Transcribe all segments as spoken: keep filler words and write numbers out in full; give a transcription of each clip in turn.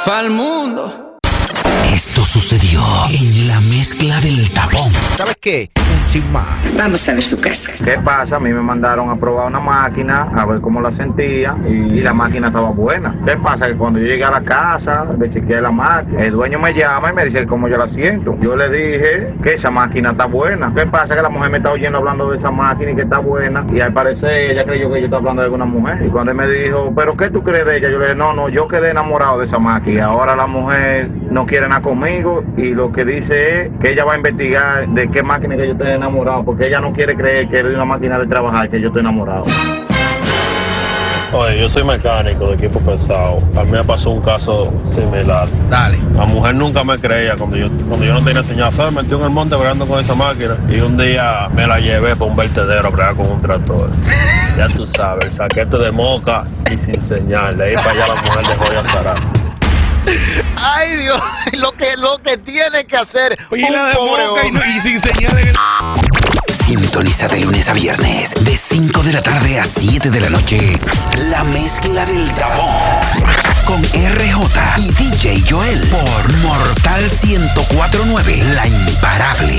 Pa'l mundo. Esto sucedió en la mezcla del tapón. ¿Sabes qué? Un chisma. Vamos a ver su casa. ¿Qué pasa? A mí me mandaron a probar una máquina, a ver cómo la sentía, y la máquina estaba buena. ¿Qué pasa? Que cuando yo llegué a la casa, le chequeé la máquina, el dueño me llama y me dice cómo yo la siento. Yo le dije que esa máquina está buena. ¿Qué pasa? Que la mujer me está oyendo hablando de esa máquina y que está buena, y al parecer ella creyó que yo estaba hablando de alguna mujer. Y cuando él me dijo, ¿pero qué tú crees de ella? Yo le dije, no, no, yo quedé enamorado de esa máquina. Y ahora la mujer no quiere nada conmigo, y lo que dice es que ella va a investigar de qué máquina que yo estoy enamorado, porque ella no quiere creer que es una máquina de trabajar que yo estoy enamorado. Oye, yo soy mecánico de equipo pesado. A mí me pasó un caso similar. Dale. La mujer nunca me creía cuando yo cuando yo no tenía señal. Me metió en el monte bregando con esa máquina, y un día me la llevé por un vertedero a bregar con un tractor. Ya tú sabes, el saquete de moca y sin señal. De ahí para allá la mujer dejó de azarar. Ay, Dios, lo que, lo que tiene que hacer Oye, un la de pobre boca y, no- hombre. y sin señal en el... Sintoniza de lunes a viernes, de cinco de la tarde a siete de la noche. La mezcla del tapón. Con R J y D J Joel. Por Mortal ciento cuatro punto nueve. La imparable.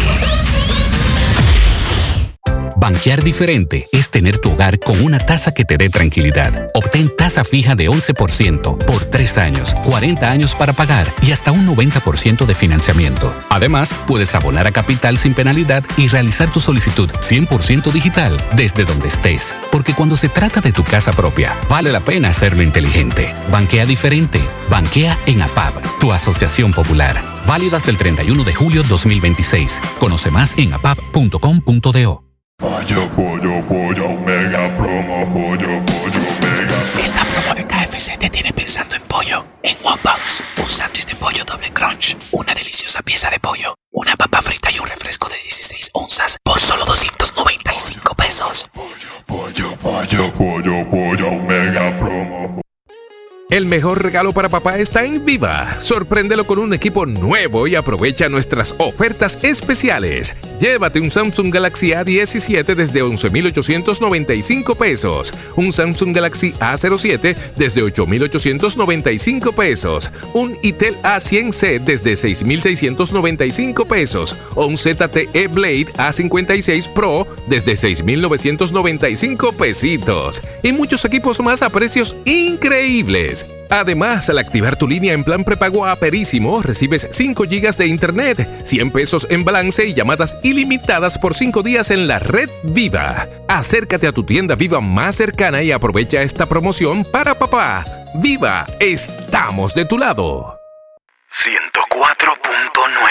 Banquear diferente es tener tu hogar con una tasa que te dé tranquilidad. Obtén tasa fija de once por ciento por tres años, cuarenta años para pagar y hasta un noventa por ciento de financiamiento. Además, puedes abonar a capital sin penalidad y realizar tu solicitud cien por ciento digital desde donde estés. Porque cuando se trata de tu casa propia, vale la pena hacerlo inteligente. Banquea diferente. Banquea en A P A B, tu asociación popular. Válido hasta el treinta y uno de julio de dos mil veintiséis. Conoce más en apab punto com punto do. Pollo, pollo, pollo, mega promo, pollo, pollo, mega. Esta promo de K F C te tiene pensando en pollo. En One Box, un sándwich de pollo doble crunch, una deliciosa pieza de pollo, una papa frita y un refresco de dieciséis onzas por solo doscientos noventa y cinco pesos. Pollo, pollo, pollo, pollo, mega promo. El mejor regalo para papá está en Viva. Sorpréndelo con un equipo nuevo y aprovecha nuestras ofertas especiales. Llévate un Samsung Galaxy A diecisiete desde once mil ochocientos noventa y cinco pesos. Un Samsung Galaxy A cero siete desde ocho mil ochocientos noventa y cinco pesos. Un Itel A cien C desde seis mil seiscientos noventa y cinco pesos. O un Z T E Blade A cincuenta y seis Pro desde seis mil novecientos noventa y cinco pesitos. Y muchos equipos más a precios increíbles. Además, al activar tu línea en plan prepago Aperísimo, recibes cinco gigas de internet, cien pesos en balance y llamadas ilimitadas por cinco días en la red Viva. Acércate a tu tienda Viva más cercana y aprovecha esta promoción para papá. Viva, estamos de tu lado. ciento cuatro punto nueve.